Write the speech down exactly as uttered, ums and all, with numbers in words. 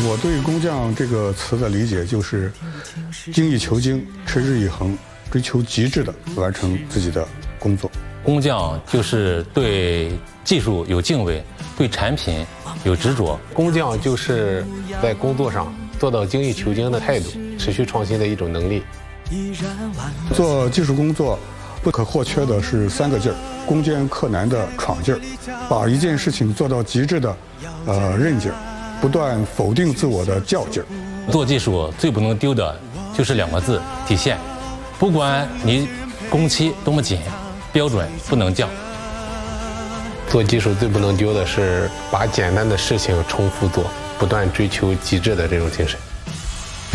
我对工匠这个词的理解就是精益求精、持之以恒，追求极致的完成自己的工作。 工匠就是对技术有敬畏，对产品有执着。 工匠就是在工作上做到精益求精的态度，持续创新的一种能力。 做技术工作不可或缺的是三个劲儿：攻坚克难的闯劲儿，把一件事情做到极致的呃韧劲儿，不断否定自我的较劲儿。 做技术最不能丢的就是两个字：体现。不管你工期多么紧，标准不能降。 做技术最不能丢的是把简单的事情重复做，不断追求极致的这种精神。